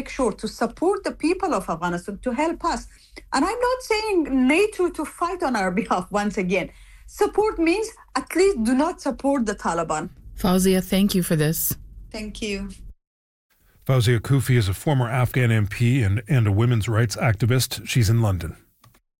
make sure to support the people of Afghanistan to help us. And I'm not saying NATO to fight on our behalf once again. Support means at least do not support the Taliban. Fawzia, thank you for this. Thank you. Fawzia Koofi is a former Afghan MP and a women's rights activist. She's in London.